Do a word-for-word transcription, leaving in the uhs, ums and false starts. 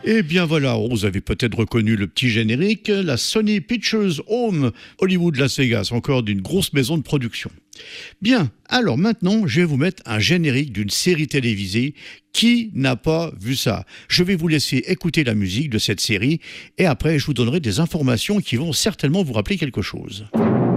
Eh bien voilà, vous avez peut-être reconnu le petit générique, la Sony Pictures Home Hollywood Las Vegas, encore d'une grosse maison de production. Bien, alors maintenant, je vais vous mettre un générique d'une série télévisée. Qui n'a pas vu ça? Je vais vous laisser écouter la musique de cette série et après, je vous donnerai des informations qui vont certainement vous rappeler quelque chose.